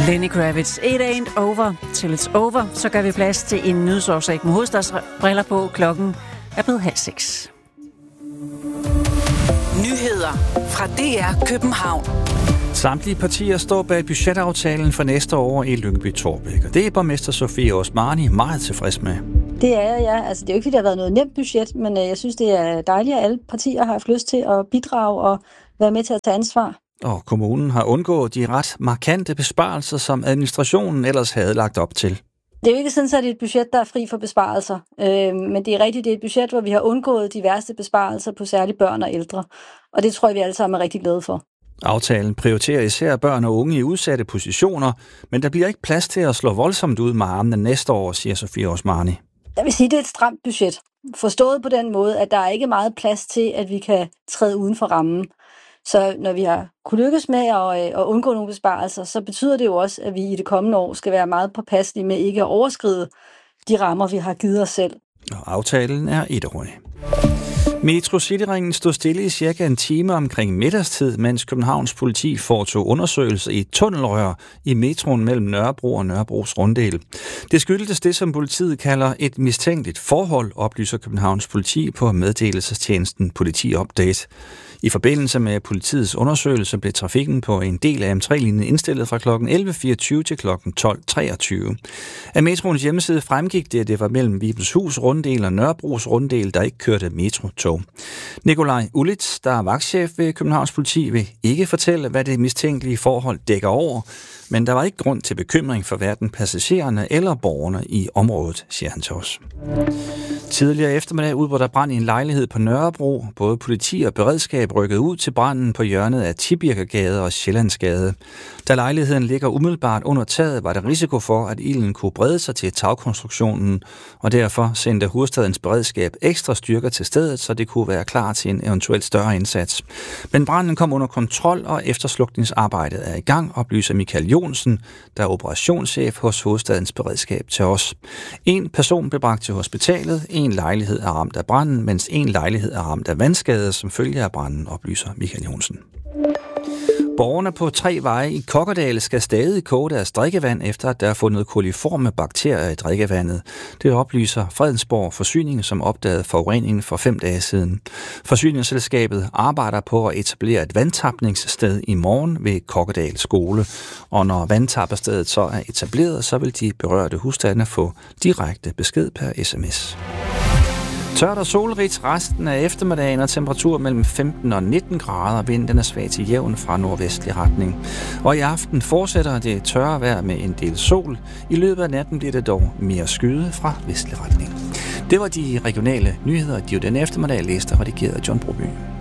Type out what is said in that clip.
Lenny Kravitz, It Ain't Over Till It's Over. Så gør vi plads til en nyhedsoversigt med hovedstadsbriller på. Klokken er blevet 5:30. Nyheder fra DR København. Samtlige partier står bag budgetaftalen for næste år i Lyngby-Taarbæk. Og det er borgmester Sofie Osmani meget tilfreds med. Det er jeg, ja. Altså, det er jo ikke, fordi det har været noget nemt budget, men jeg synes, det er dejligt, at alle partier har haft lyst til at bidrage og være med til at tage ansvar. Og kommunen har undgået de ret markante besparelser, som administrationen ellers havde lagt op til. Det er jo ikke sådan, at det er et budget, der er fri for besparelser. Men det er rigtigt, det er et budget, hvor vi har undgået de værste besparelser på særligt børn og ældre. Og det tror jeg, vi alle sammen er rigtig glade for. Aftalen prioriterer især børn og unge i udsatte positioner, men der bliver ikke plads til at slå voldsomt ud med armene næste år, siger Sofie Osmani. Jeg vil sige, at det er et stramt budget. Forstået på den måde, at der er ikke meget plads til, at vi kan træde uden for rammen. Så når vi har kunne lykkes med at undgå nogle besparelser, så betyder det jo også, at vi i det kommende år skal være meget påpasselige med ikke at overskride de rammer, vi har givet os selv. Og aftalen er etårig. Metro Cityringen stod stille i cirka en time omkring middagstid, mens Københavns politi foretog undersøgelser i et tunnelrør i metroen mellem Nørrebro og Nørrebros Runddel. Det skyldtes det, som politiet kalder et mistænkeligt forhold, oplyser Københavns politi på meddelelsestjenesten Politi Update. I forbindelse med politiets undersøgelse blev trafikken på en del af M3-linjen indstillet fra kl. 11.24 til kl. 12.23. Af metroens hjemmeside fremgik det, at det var mellem Vibenshus Runddel og Nørrebros Runddel, der ikke kørte metrotog. Nikolaj Ullitz, der er vagtchef ved Københavns politi, vil ikke fortælle, hvad det mistænkelige forhold dækker over, men der var ikke grund til bekymring for hverken passagererne eller borgerne i området, siger han til os. Tidligere eftermiddag udbrød der brand i en lejlighed på Nørrebro. Både politi og beredskab rykkede ud til branden på hjørnet af Tibirkegade og Sjællandsgade. Da lejligheden ligger umiddelbart under taget, var der risiko for, at ilden kunne brede sig til tagkonstruktionen, og derfor sendte hovedstadens beredskab ekstra styrker til stedet, så det kunne være klar til en eventuelt større indsats. Men branden kom under kontrol, og efterslukningsarbejdet er i gang, oplyser Michael Jonsen, der er operationschef hos hovedstadens beredskab til os. En person blev bragt til hospitalet, en lejlighed er ramt af branden, mens en lejlighed er ramt af vandskade som følge af branden, oplyser Michael Jonsen. Borgerne på 3 veje i Kokkedal skal stadig koge deres drikkevand, efter at der er fundet koliforme bakterier i drikkevandet. Det oplyser Fredensborg Forsyning, som opdagede forureningen for 5 dage siden. Forsyningsselskabet arbejder på at etablere et vandtapningssted i morgen ved Kokkedal skole. Og når vandtapperstedet så er etableret, så vil de berørte husstande få direkte besked per sms. Tørt og solrigt resten af eftermiddagen og temperatur mellem 15 og 19 grader. Vinden er svag til jævn fra nordvestlig retning. Og i aften fortsætter det tørre vejr med en del sol. I løbet af natten bliver det dog mere skyet fra vestlig retning. Det var de regionale nyheder, de jo den eftermiddag læste og redigerede John Broby.